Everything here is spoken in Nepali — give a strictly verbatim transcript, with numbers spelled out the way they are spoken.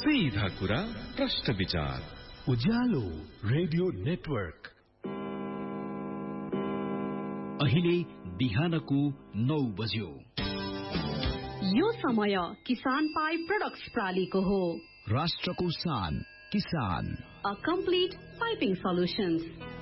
सीधा कुरा प्रश्न विचार उज्यालो रेडियो नेटवर्क। अहिले बिहानको नौ बज्यो। यो समय किसान पाई प्रोडक्ट्स प्रालीको हो। राष्ट्रको शान किसान, अ कम्प्लिट पाइपिङ सोल्युशन्स।